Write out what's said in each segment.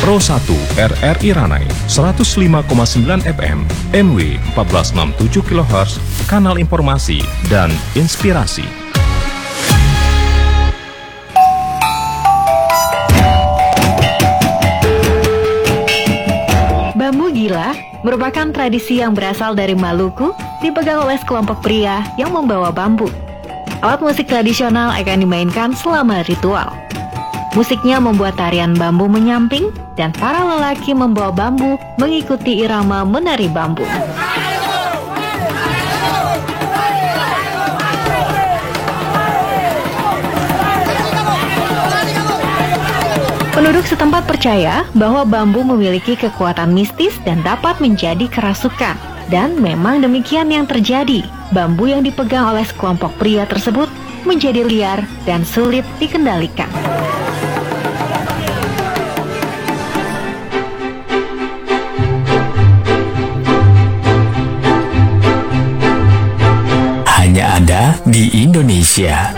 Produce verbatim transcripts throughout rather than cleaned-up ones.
Pro satu R R I Ranai seratus lima koma sembilan F M, M W empat belas enam puluh tujuh kilohertz, kanal informasi dan inspirasi. Bambu gila merupakan tradisi yang berasal dari Maluku, dipegang oleh sekelompok pria yang membawa bambu. Alat musik tradisional akan dimainkan selama ritual. Musiknya membuat tarian bambu menyamping dan para lelaki membawa bambu mengikuti irama menari bambu. Penduduk setempat percaya bahwa bambu memiliki kekuatan mistis dan dapat menjadi kerasukan. Dan memang demikian yang terjadi. Bambu yang dipegang oleh sekelompok pria tersebut menjadi liar dan sulit dikendalikan. Hanya ada di Indonesia.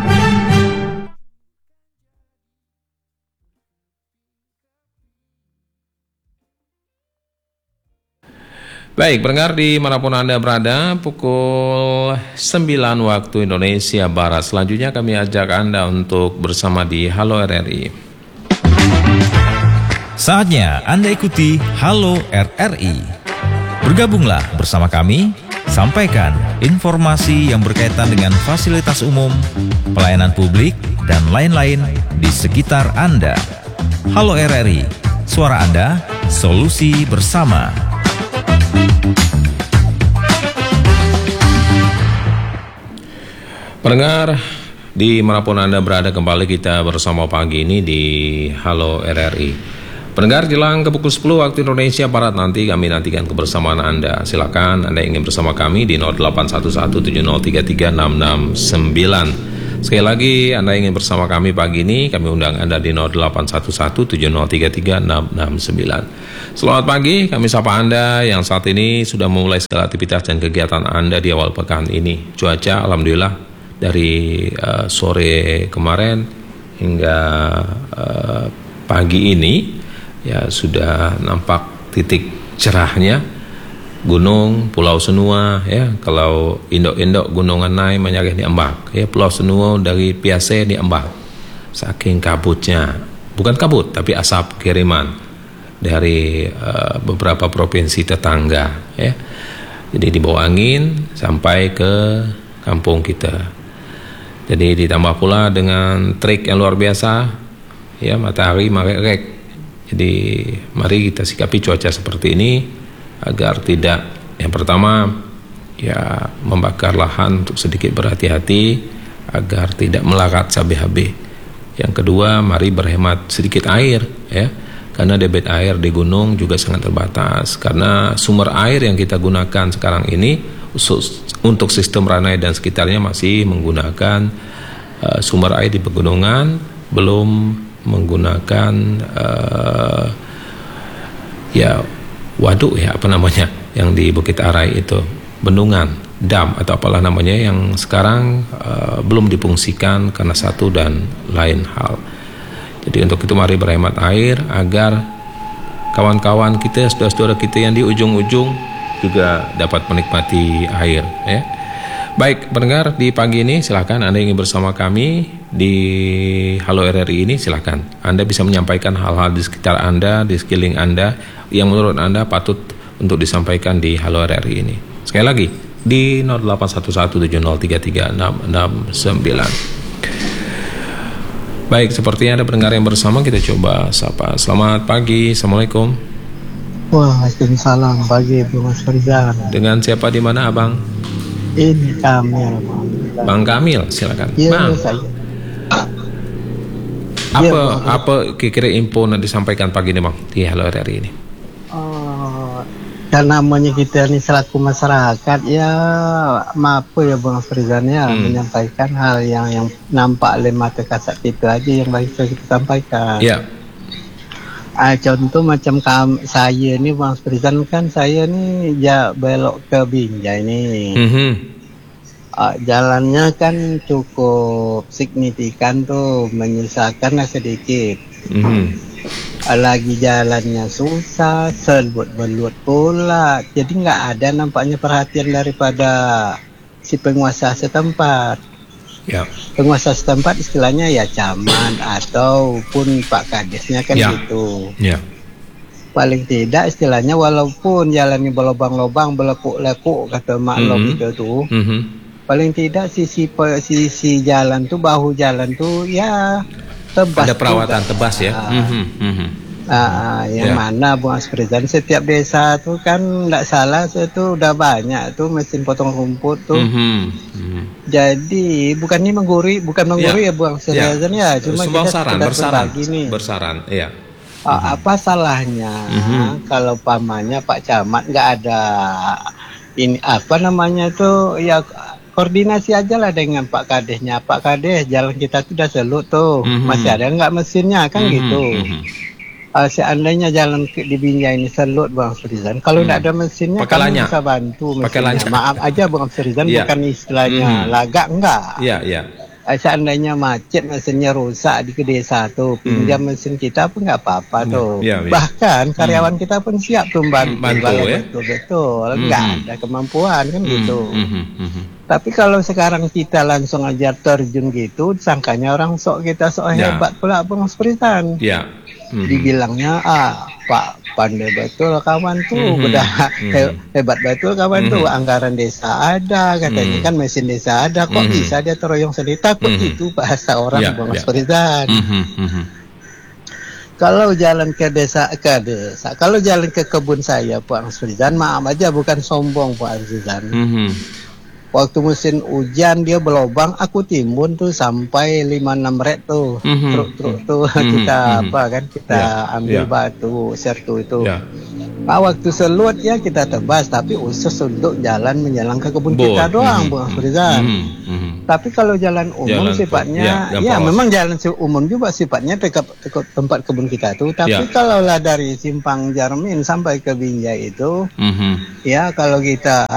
Baik, pendengar dimanapun Anda berada, pukul sembilan waktu Indonesia Barat. Selanjutnya kami ajak Anda untuk bersama di Halo R R I. Saatnya Anda ikuti Halo R R I. Bergabunglah bersama kami, sampaikan informasi yang berkaitan dengan fasilitas umum, pelayanan publik, dan lain-lain di sekitar Anda. Halo R R I, suara Anda, solusi bersama. Pendengar, dimanapun Anda berada, kembali kita bersama pagi ini di Halo R R I. Pendengar, jelang ke pukul sepuluh waktu Indonesia Barat nanti kami nantikan kebersamaan Anda. Silakan Anda ingin bersama kami di nol delapan satu satu tujuh nol tiga tiga enam enam sembilan. Sekali lagi, Anda ingin bersama kami pagi ini, kami undang Anda di nol delapan satu satu tujuh nol tiga tiga enam enam sembilan. Selamat pagi, kami sapa Anda yang saat ini sudah memulai segala aktivitas dan kegiatan Anda di awal pekan ini. Cuaca, alhamdulillah, dari uh, sore kemarin hingga uh, pagi ini ya sudah nampak titik cerahnya. Gunung, Pulau Senua, ya, kalau indok-indok gunungan naik menyagih di embak, ya, Pulau Senua dari Piase di embak, saking kabutnya, bukan kabut tapi asap kiriman dari uh, beberapa provinsi tetangga, ya, jadi dibawa angin sampai ke kampung kita. Jadi ditambah pula dengan trik yang luar biasa, ya, matahari merek. Jadi mari kita sikapi cuaca seperti ini agar tidak, yang pertama ya, membakar lahan untuk sedikit berhati-hati agar tidak melarat habis-habis. Yang kedua, mari berhemat sedikit air, ya, karena debit air di gunung juga sangat terbatas, karena sumber air yang kita gunakan sekarang ini untuk sistem Ranai dan sekitarnya masih menggunakan uh, sumber air di pegunungan, belum menggunakan uh, ya waduk, ya, apa namanya yang di Bukit Arai itu, bendungan, dam atau apalah namanya, yang sekarang uh, belum difungsikan karena satu dan lain hal. Jadi untuk itu mari berhemat air agar kawan-kawan kita, saudara-saudara kita yang di ujung-ujung juga dapat menikmati air, ya. Baik, pendengar, di pagi ini silakan Anda ingin bersama kami di Halo R R I ini, silakan Anda bisa menyampaikan hal-hal di sekitar Anda, di sekeliling Anda yang menurut Anda patut untuk disampaikan di Halo R R I ini. Sekali lagi di nol delapan satu satu tujuh nol tiga tiga enam enam sembilan. Baik, sepertinya ada pendengar yang bersama, kita coba sapa. Selamat pagi, Assalamualaikum. Waalaikumsalam pagi, Bu Mas Farizan. Dengan siapa di mana, Abang? Ini Kamil. Bang Kamil, silakan. Iya, Bang. saya. Apa Ya, apa kira-kira info yang disampaikan pagi ini, Bang, di Halo R R I ini? Oh, kan namanya kita ini selaku masyarakat, ya mampu ya Bang Farizan ya, hmm. menyampaikan hal yang yang nampak oleh mata kasat itu aja yang bisa kita sampaikan. Ya. Ah, contoh macam kam, saya ini Bang Farizan, kan saya nih ya belok ke Binjai nih. Mm-hmm. Ah, jalannya kan cukup signifikan tuh, menyisakan sedikit. Mm-hmm. lagi jalannya susah, selut-belut pula. Jadi nggak ada nampaknya perhatian daripada si penguasa setempat. Ya. Penguasa setempat istilahnya ya camat ataupun Pak Kadesnya kan Ya. gitu. Ya. Paling tidak istilahnya walaupun jalannya berlobang-lobang, belekuk-lekuk kata maklum Mhm. itu tuh. Mhm. Paling tidak sisi pe- sisi jalan tuh, bahu jalan tuh ya tebas. Ada perawatan juga. tebas ya. Ah, Mhm. Mhm. ah, yang Ya. mana Bung Asprezan setiap desa tuh kan tidak salah itu udah banyak tuh mesin potong rumput tuh. Mhm. Mhm. Jadi bukan ini menggurui, bukan menggurui ya, Bung Asprezan ya, cuma Sumbang kita saran, sekedar bersaran, berbagi nih. bersaran, iya. Ah, apa salahnya Mhm. kalau pamannya Pak Camat nggak ada ini apa namanya tuh ya koordinasi aja lah dengan Pak Kadesnya. Pak Kades, jalan kita tuh udah selut tuh, Mhm. masih ada nggak mesinnya kan Mhm. gitu. Mhm. Ah, seandainya jalan ke, di Binjai ini selut Bang Afrizan, kalau nggak ada mesinnya Pakai kami lanyak. bisa bantu Pakai mesinnya. lanyak. Maaf aja Bang Afrizan, Iya. bukan istilahnya Mhm. lagak enggak. Iya, iya. Ah, seandainya macet mesinnya rusak di ke desa tuh, pinjam mesin kita pun nggak apa-apa tuh. Iya, iya. Bahkan karyawan kita pun siap tuh bantu, Bantu, kalau ya. betul-betul Mhm. nggak ada kemampuan kan gitu. Mhm. Mhm. Tapi kalau sekarang kita langsung aja terjun gitu, sangkanya orang sok kita sok Ya. hebat pula Bang Afrizan. Iya. Mhm. Dibilangnya ah Pak pandai betul kawan tuh, Mhm. udah Mhm. he- hebat betul kawan tuh, Mhm. anggaran desa ada katanya, Mhm. kan mesin desa ada, kok Mhm. bisa dia teroyong sendiri, takut Mhm. itu bahasa orang Ya, Bang ya. Afrizan. Mhm. Mhm. Kalau jalan ke desa ke desa, kalau jalan ke kebun saya Pak Afrizan, maaf aja bukan sombong Pak Afrizan. Mhm. Waktu musim hujan dia berlobang, aku timbun tuh sampai lima enam rek tuh. Mhm. Truk-truk tuh Mhm. kita Mhm. apa kan kita Ya, ambil ya. batu sertu itu. Ya. Ah, waktu selut ya kita tebas, tapi khusus untuk jalan menjalan ke kebun Bon. kita doang Mhm. Bang Afrizan. Mhm. Mhm. Tapi kalau jalan umum Jalan ke- sifatnya, ya, ya, yang poros. memang jalan se- umum juga sifatnya dekat dekat tempat kebun kita tuh. Tapi Ya. kalau lah dari Simpang Jarmin sampai ke Binjai itu, Mhm. ya kalau kita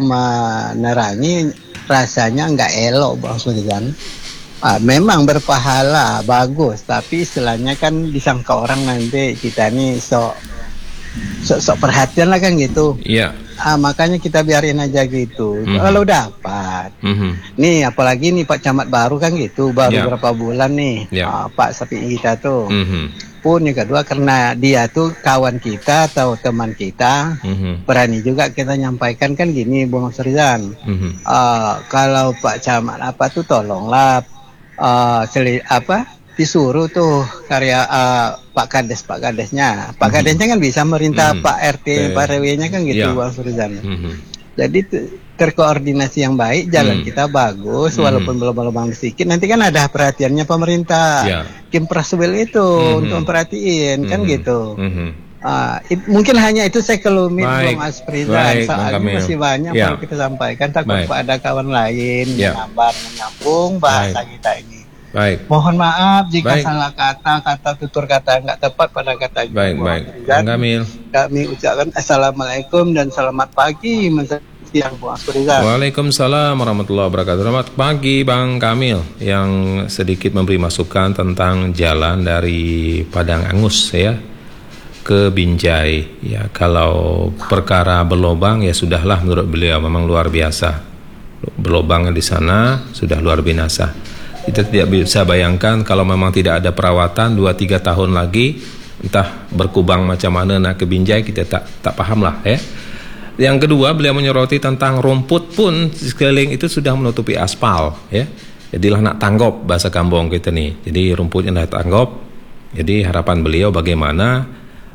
menerangi rasanya nggak elok Bang Afrizan. Ah, memang berpahala, bagus, tapi istilahnya kan disangka orang nanti kita nih sok sok, sok perhatian lah kan gitu. Iya. Ah, makanya kita biarin aja gitu. Mhm. Kalau dapat, Mhm. nih apalagi nih Pak Camat baru kan gitu, baru Ya. berapa bulan nih, Ya. ah, Pak Sapi kita tuh. Mhm. Pun yang kedua karena dia tuh kawan kita atau teman kita, Mhm. berani juga kita nyampaikan kan gini Bung Afrizan. Mhm. Ah, kalau Pak Camat apa tuh tolonglah ah, seli, apa disuruh tuh karya ah, Pak Kades Pak Kadesnya Pak Mhm. Kadesnya kan bisa merintah Mhm. Pak R T Eh, Pak R W-nya kan gitu ya. Bang Afrizan. Mhm. Jadi t- terkoordinasi yang baik, jalan Mhm. kita bagus Mhm. walaupun belum-belum sedikit, nanti kan ada perhatiannya pemerintah. Ya. Kim Praswil itu Mhm. untuk memperhatiin kan Mhm. gitu. Mhm. Ah, it- mungkin hanya itu sekelumit Baik. Bang Asprezan, Baik, Bang soalnya Kamil. masih banyak Ya. perlu kita sampaikan, takut Baik. ada kawan lain Ya. menambah menyambung bahasa Baik. kita ini. Baik. Mohon maaf jika Baik. salah kata, kata tutur kata nggak tepat pada kata Baik, Bang baik. Asprezan. Bang Kamil. Kami ucapkan assalamualaikum dan selamat pagi menjelang siang Bang Asprezan. Waalaikumsalam warahmatullahi wabarakatuh. Selamat pagi Bang Kamil yang sedikit memberi masukan tentang jalan dari Padang Angus ya ke Binjai. Ya, kalau perkara berlobang ya sudahlah menurut beliau memang luar biasa. Berlobangnya di sana sudah luar binasa. Kita tidak bisa bayangkan kalau memang tidak ada perawatan dua tiga tahun lagi entah berkubang macam mana nak ke Binjai, kita tak tak paham lah ya. Yang kedua, beliau menyoroti tentang rumput pun di sekeliling itu sudah menutupi aspal ya. Jadilah nak tanggop bahasa kampung kita nih. Jadi rumputnya nak tanggop. Jadi harapan beliau bagaimana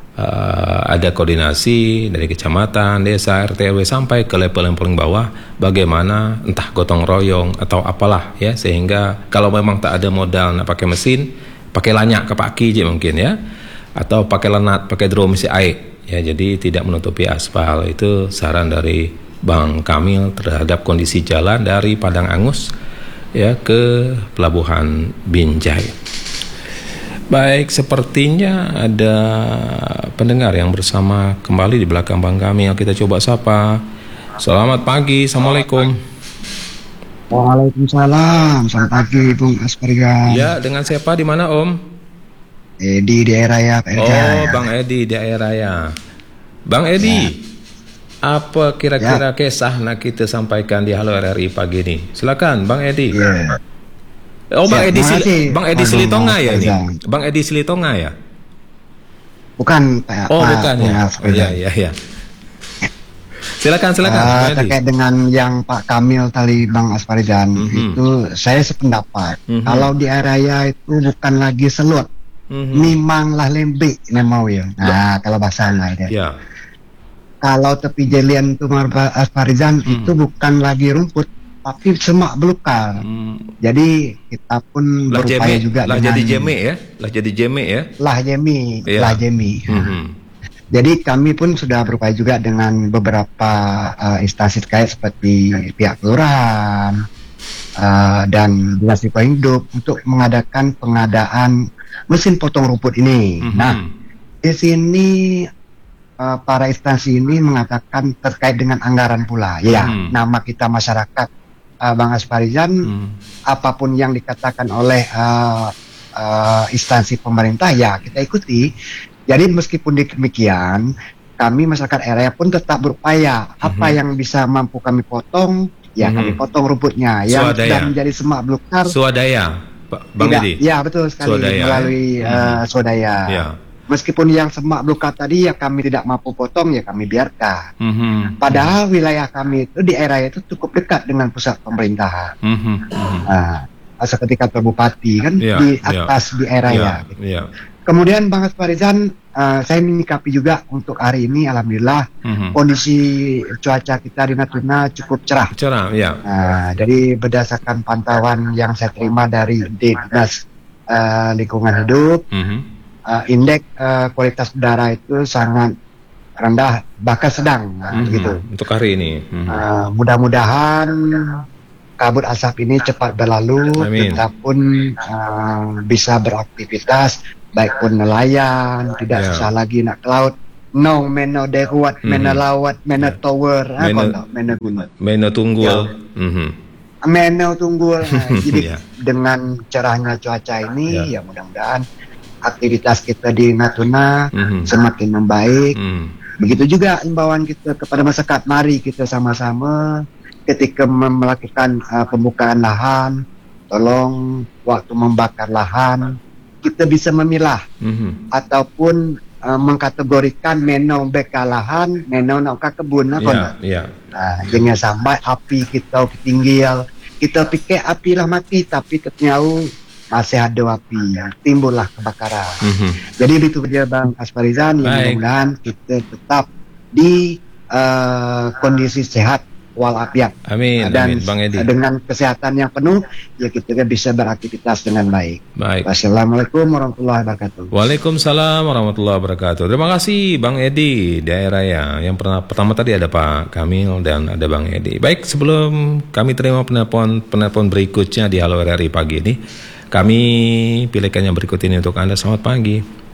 uh, ada koordinasi dari kecamatan, desa, R T R W sampai ke level yang paling bawah, bagaimana entah gotong royong atau apalah ya, sehingga kalau memang tak ada modal nak pakai mesin, pakai lanyak ke paki je mungkin ya, atau pakai lenat, pakai drum isi air ya, jadi tidak menutupi aspal. Itu saran dari Bang Kamil terhadap kondisi jalan dari Padang Angus ya ke Pelabuhan Binjai. Baik, sepertinya ada pendengar yang bersama kembali di belakang Bang Kamil. Kita coba sapa. Selamat pagi, Assalamualaikum. Waalaikumsalam, selamat pagi Bung Asparga. Ya, dengan siapa di mana Om? Edi di daerah ya, Pak Oh, ya. Bang Edi di daerah ya. Bang Edi, ya. Apa kira-kira ya. Kisah nak kita sampaikan di Halo R R I pagi ini? Silakan, Bang Edi. Ya. Oh, Bang Edi, Sil- Bang Edi Silitonga ya ini. Bang Edi Silitonga ya. Bukan, Pak. Oh, Pak, bukan ya. Oh, ya, ya, ya. Silakan, silakan. Uh, terkait dengan yang Pak Kamil tadi, Bang Asparizan, mm-hmm. itu saya sependapat. Mm-hmm. Kalau di area itu bukan lagi selut, mm-hmm. memanglah lembek memang ya. Nah, kalau bahasa lain ya. Yeah. Kalau tepi jelian itu Bang Asparizan mm-hmm. itu bukan lagi rumput, tapi semak belukar. Mm. Jadi kita pun lah berupaya jeme, juga lah dengan jadi jeme ya, lah jadi jeme ya. Lah jemi, yeah. lah jemi. Mm-hmm. Jadi kami pun sudah berupaya juga dengan beberapa uh, instansi terkait seperti pihak kelurahan uh, dan dinas lingkungan hidup untuk mengadakan pengadaan mesin potong rumput ini. Mm-hmm. Nah, di sini uh, para instansi ini mengatakan terkait dengan anggaran pula. Ya, mm-hmm. nama kita masyarakat, uh, Bang Asparizan, mm-hmm. apapun yang dikatakan oleh uh, uh, instansi pemerintah ya kita ikuti. Jadi meskipun demikian, kami masyarakat area pun tetap berupaya mm-hmm. apa yang bisa mampu kami potong, ya mm-hmm. kami potong rumputnya. Yang Swadaya. Sudah menjadi semak belukar. Swadaya, Pak Bang Edi. Ya betul sekali Swadaya, melalui ya. uh, swadaya. Ya. Meskipun yang semak belukar tadi ya kami tidak mampu potong, ya kami biarkan. Mm-hmm. Padahal wilayah kami itu di area itu cukup dekat dengan pusat pemerintahan. Mm-hmm. Nah, seperti kantor bupati kan ya, di atas ya. Di area. Ya, gitu. Ya. Kemudian Bang Asparizan, uh, saya menyikapi juga untuk hari ini, alhamdulillah mm-hmm. kondisi cuaca kita di Natuna cukup cerah. Cerah, ya. Uh, jadi berdasarkan pantauan yang saya terima dari Dinas uh, Lingkungan Hidup, mm-hmm. uh, indeks uh, kualitas udara itu sangat rendah, bahkan sedang, mm-hmm. gitu. Untuk hari ini. Mm-hmm. Uh, mudah-mudahan kabut asap ini cepat berlalu, Amin. kita pun uh, bisa beraktivitas. Baik pun nelayan, tidak yeah. susah lagi nak ke laut. No, meno deruat, mm-hmm. meno lawat, meno yeah. tower, meno, ah, meno gunung. Meno tunggul. Yeah. Mm-hmm. Meno tunggul. Nah, jadi yeah. dengan cerahnya cuaca ini, yeah. ya mudah-mudahan aktivitas kita di Natuna mm-hmm. semakin membaik. Mm. Begitu juga imbauan kita kepada masyarakat, mari kita sama-sama ketika melakukan uh, pembukaan lahan, tolong waktu membakar lahan, kita bisa memilah mm-hmm. ataupun uh, mengkategorikan meno beka lahan, meno nak kebun apa yeah, yeah. Nah, jangan sampai api kita ketinggian, kita pikir api lah mati tapi ternyata masih ada api, timbullah kebakaran. Mm-hmm. Jadi itu dia Bang Asparizan, yang mudah-mudahan kita tetap di uh, kondisi sehat walafiat. Amin. Dan amin, Bang Edi. Dengan kesehatan yang penuh, ya kita bisa beraktivitas dengan baik. Baik. Wassalamualaikum warahmatullahi wabarakatuh. Waalaikumsalam warahmatullahi wabarakatuh. Terima kasih Bang Edi, daerah ya. Yang pernah, pertama tadi ada Pak Kamil dan ada Bang Edi. Baik, sebelum kami terima penelpon penelpon berikutnya di Halo R R I pagi ini, kami pilihkan yang berikut ini untuk Anda. Selamat pagi.